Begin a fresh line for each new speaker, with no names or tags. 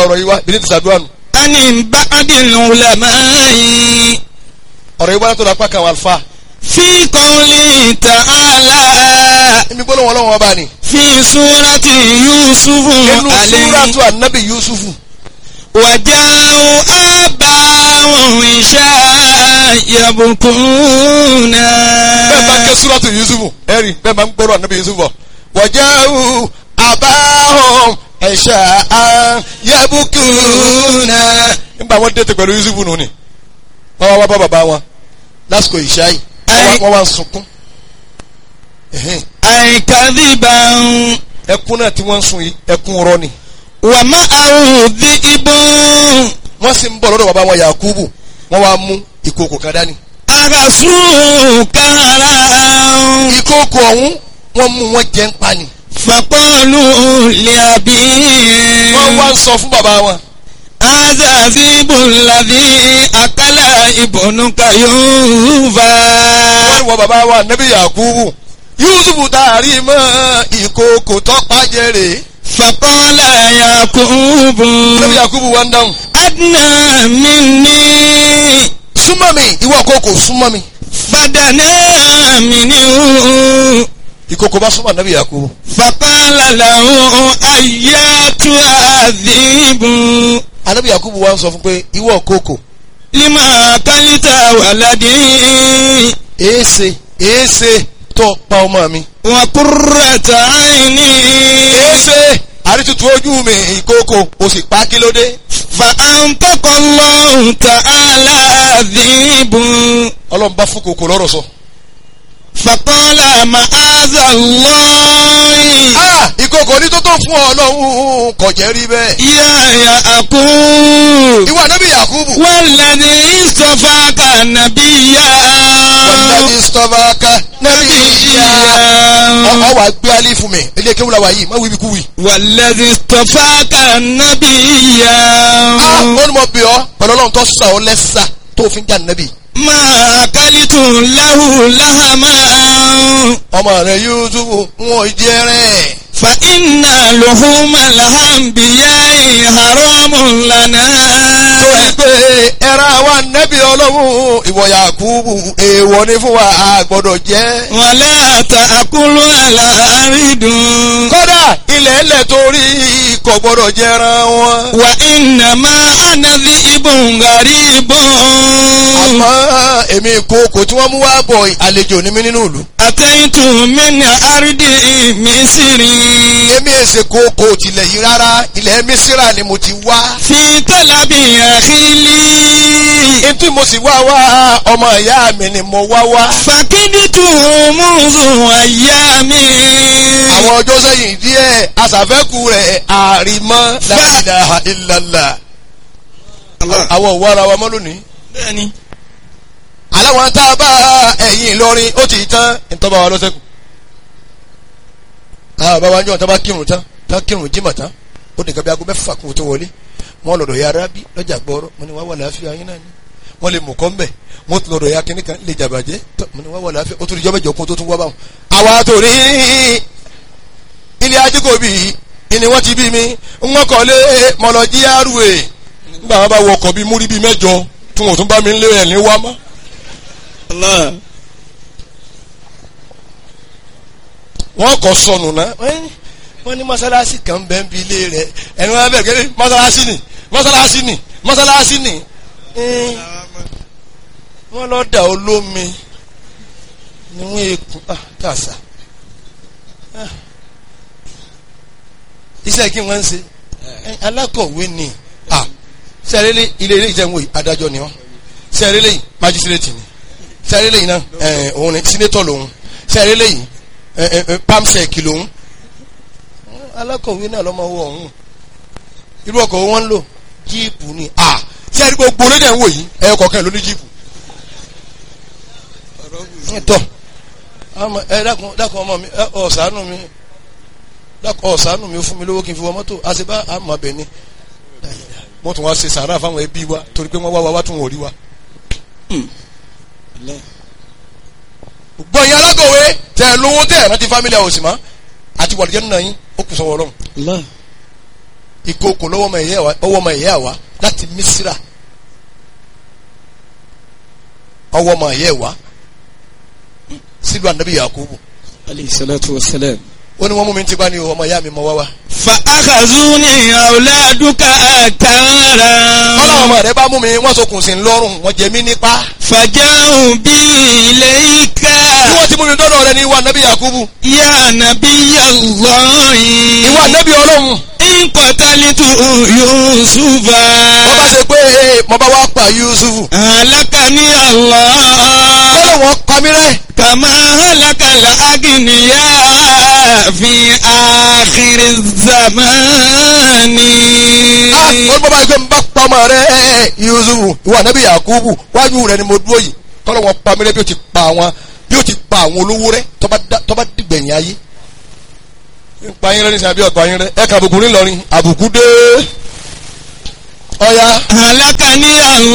ọ̀rọ̀ yìí wá bí ní ti sàdúrà nù.
ani ba'dil ulama'i.
ọ̀rọ̀ yìí wá látọ̀dọ̀ apá kan wà alfa.
fi qawli ta'ala.
ibi gbólóhùn Ọlọ́run ọba ni.
fi surati yusufu
inú
alayhi.
súrátù ànábì yusufu.
waja'u abahum yabkuna.
bẹ́ẹ̀ bá ń ké súrátù yusufu ẹ̀rí bẹ́ẹ̀ máa ń gbọ́rọ̀ ànábì yusufu bọ̀. waja'u abahum yabkuna. nígbà wọn dẹ́tẹ̀ pẹ̀lú yusufu nù ni wọ́n wá bá bàbá wọn lásìkò ìṣá yìí wọ́n wá ń sunkún.
àìkàdìbàn.
ẹkún náà tí wọ́n ń sun yìí ẹkún rọ ni.
wà má àrùdí ibùn.
wọ́n sì ń bọ̀ lọ́dọ̀ bàbá wọn Yakubu wọ́n wá mú ìkòkò kan dání.
àgàsùn kára.
ìkòkò ọ̀hún wọ́n mú wọn jẹ́ ń pa ni.
fàkọ́lù lẹ́àbí.
wọ́n wá ń sọ fún bàbá wọn.
azazibuladi akala ibunuka Yusufa.
wọ́n wọ bàbá wa Nabi Yakubu Yusufu taari mọ́ ìkòkò tọ́pá jẹ́rè.
faqala Yakubu.
Nabi Yakubu wá ń dáhùn.
adna minni.
súnmọ́ mi ìwọ kòkò súnmọ́ mi.
fadana minni.
ìkòkò bá súnmọ́ Nabi Yakubu.
faqala lahu ayyatu adhibu.
Nabi Yakubu wá ń sọ fún pé ìwọ kòkò.
lima kalita waladi.
èéṣe tó pa ọmọ mi.
wa qurrata aini.
èéṣe àrítutù ojú mi ìkòkò o sì pa kí ló dé.
fa antaqa Allahu ta'ala dhibu.
Ọlọ́run bá fún kòkò lọ́rọ̀ sọ.
faqala ma'aza Allahi.
ìkòkò ní tó tó fún Ọlọ́run kò jẹ́ rí bẹ́ẹ̀.
ya Yaqub.
ìwọ Nabi Yakubu.
walladhi istafaka nabiyya.
Walladhi istafaka nabiyya. ọ wà gbé alẹ́ fún mi ilé kéwù la wà yìí má wí bí kú wí.
walladhi istafaka nabiyya.
ó ní mo bì ọ́ pẹ̀lú Ọlọ́run tó sà ọ́ lẹ́sà tó fi ń jà nàbì.
ma akalitu lahu lahama.
ọmọ rẹ Yusufu wọn jẹ rẹ.
fa inna luhumal anbiya'i haramun lana.
torí pé ẹran wa nẹ́bí Ọlọ́run ìwọ Yakubu èèwọ̀ ni fún wa a gbọ́dọ̀ jẹ.
wala ta'kulu al-aridun.
kódà ilẹ̀ ẹlẹ̀ torí kò gbọ́dọ̀ jẹran wọn.
wa innama ana dhi'bun gharibun.
àmọ́ èmi ìkòkò tí wọ́n mú wá bọ̀ àlejò ní mí nínú ìlú.
ataitu min ardi misri.
èmi èsè kòkò tilẹ̀ yìí rárá ilẹ̀ Mísírà ni mo ti wá.
fi talabi akhili.
ètò mo sì wá ọmọ ìyá mi ni mo wá.
fakiditu munzu ayami.
àwọn ọjọ́ sẹ́yìn díẹ̀ aṣàfẹ́kù rẹ̀ àrìmọ́ la ilaha illallah. àwọn òwò ara wa mọ́ lónìí.
bẹ́ẹ̀ni.
aláwọn tá a bá ẹ̀yìn Ìlọrin ó ti tán ìtọ́ba wa lọ́sẹ̀kù. bàbá wa ń jọ tá bá kírun tán tá kírun jímọ̀ tán ó nìkan bí aago mẹ́fà kún tó wọlé wọ́n lọ́dọ̀ ya arábí lọ́jà gbọ́rọ́ mo ní wá wà láàfin ayé náà ni wọ́n lè mú kọ́ mbẹ̀ wọ́n tún lọ́dọ̀ ya kínní kan lè jàbàjẹ́ mo ní wá wà láàfin ó tún ìjọba ìjọ kún tó tún wá báwọn. àwa tó ní ilé ajíkòbí ni wọ́n ti bí mi wọ́n kọ́ lé mọ̀lọ́jí àrùwẹ̀ nígbà wọn bá wọkọ̀ bí múrí bí mẹ́jọ tí wọ́n tún bá mi lé ẹ̀ ní wá mọ́. wọ́n kọ́ sọnù náà wọ́n ní mọ́sálásí kan bẹ́ẹ̀ bí ilé rẹ̀ ẹni wọ́n bẹ̀rẹ̀ kẹ́lẹ́ mọ́sálásí ni wọ́n lọ dà olómi ni wọ́n ekun kàṣà iṣẹ́ kí wọ́n ń ṣe alákọ̀wé ni sẹ́rẹ́lẹ́ ilé ìjẹun adájọ́ ni wọ́n sẹ́rẹ́lẹ́ yìí májísírètì ni sẹ́rẹ́lẹ́ yìí náà òun ni sínétọ̀ lòun sẹ́rẹ́lẹ́ yìí pamsec lòun alákọ̀wé náà lọ́mọ owó ọ̀hún irú ọkọ̀ wọn ń lò jíìpù ni tí a rí gbogbo lédè ń wò yìí ẹ̀yọ kọ̀ọ̀kan ló ní jíìpù. tọ́ dákun ọmọ mi ọ̀sánù mi ó fún mi lówó kí n fi wọ mọ́tò àṣebá àmọ́ abẹ ni wọ́n tún wá ṣe sàárà fáwọn ẹbí wa torí pé wọ́n wá tún wọ́n rí wa. gbọ̀nyìn alákọ̀wé tẹ̀ lówó tẹ̀ rántí fámílì àwòsì mọ́ àti wàlìjẹ́ nínú yín ó kù sọ́wọ́ Ọlọ́run. ìkookò lọ́wọ́ ọmọ ìyá wa láti Mísírà ọwọ́ ọmọ ìyá wa sílùú ànábì Yakubu
alayhi salatu wa salam.
ó ní wọ́n mú mi ti bá ní ọmọ ìyá mi mọ wá wá.
fa akhazuni awladuka akara.
ọlọ́run ọmọ rẹ bá mú mi wọ́n sokùn sí lọ́rùn wọ́n jẹ mí nípa.
faja'u bi ilayka.
bí wọ́n ti mú mi dọ́dọ̀ rẹ ní ìwà ànábì Yakubu.
ya nabiyallahi.
ìwà ànábì ọlọ́run.
in qatalitu yusufa.
wọ́n bá ṣe pé mo bá wá pa Yusufu.
halakani Allah.
ọlọ́run pa mí rẹ́.
kama halakal agniya fi akhir zamani.
wọ́n bá gbé ń bá pamọ́ rẹ̀ Yusufu ìwà ànábì Yakubu wájú rẹ̀ ni mo dúró yìí kọ́lọ́ wọn pa mí rẹ́ bí ó ti pa àwọn olówó rẹ̀ tó bá dìgbẹ̀yìn ayé. pa yín rẹ́ ní sàbí ọ̀pá yín rẹ́ ẹ̀ka àbùkù ńlọrin àbùkù dé. ọ̀ya.
halakani Allah.